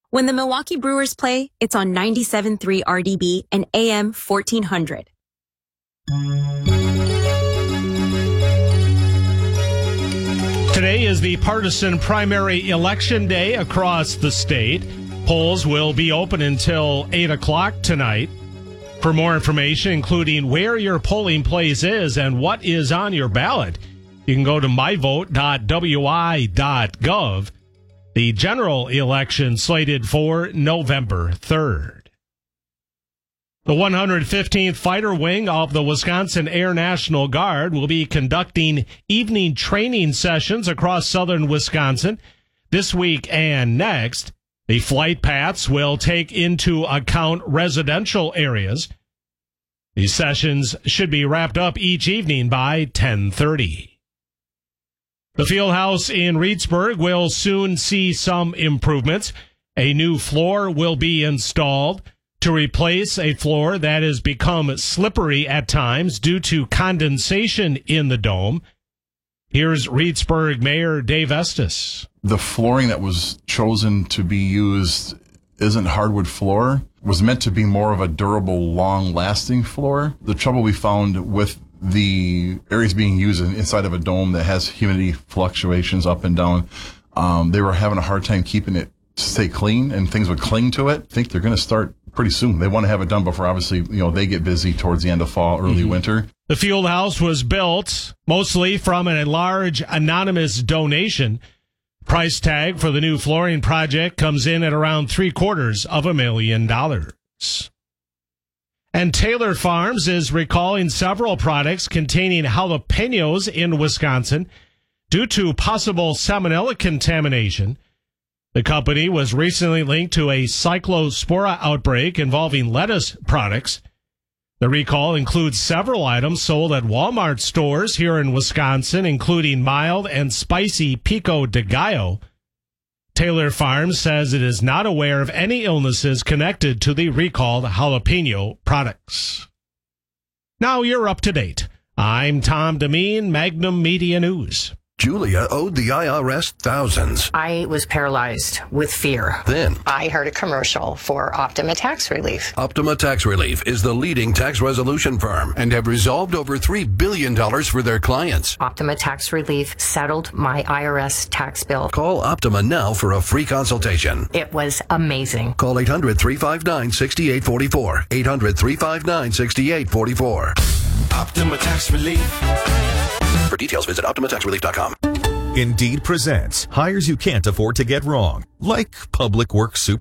When the Milwaukee Brewers play, it's on 97.3 RDB and AM 1400. Today is the partisan primary election day across the state. Polls will be open until 8 o'clock tonight. For more information, including where your polling place is and what is on your ballot, you can go to myvote.wi.gov. The general election slated for November 3rd. The 115th Fighter Wing of the Wisconsin Air National Guard will be conducting evening training sessions across southern Wisconsin this week and next. The flight paths will take into account residential areas. These sessions should be wrapped up each evening by 10:30. The Fieldhouse in Reedsburg will soon see some improvements. A new floor will be installed to replace a floor that has become slippery at times due to condensation in the dome. Here's Reedsburg Mayor Dave Estes. The flooring that was chosen to be used isn't hardwood floor. It was meant to be more of a durable, long-lasting floor. The trouble we found with the areas being used inside of a dome that has humidity fluctuations up and down, they were having a hard time keeping it to stay clean, and things would cling to it. I think they're going to start pretty soon. They want to have it done before, obviously, they get busy towards the end of fall, early winter. The Fieldhouse was built mostly from a large anonymous donation. Price tag for the new flooring project comes in at around $750,000. And Taylor Farms is recalling several products containing jalapenos in Wisconsin due to possible salmonella contamination. The company was recently linked to a cyclospora outbreak involving lettuce products. The recall includes several items sold at Walmart stores here in Wisconsin, including mild and spicy pico de gallo. Taylor Farms says it is not aware of any illnesses connected to the recalled jalapeno products. Now you're up to date. I'm Tom Demeen, Magnum Media News. Julia owed the IRS thousands. I was paralyzed with fear. Then I heard a commercial for Optima Tax Relief. Optima Tax Relief is the leading tax resolution firm and have resolved over $3 billion for their clients. Optima Tax Relief settled my IRS tax bill. Call Optima now for a free consultation. It was amazing. Call 800-359-6844. 800-359-6844. Optima Tax Relief. For details, visit OptimaTaxRelief.com. Indeed presents hires you can't afford to get wrong, like public works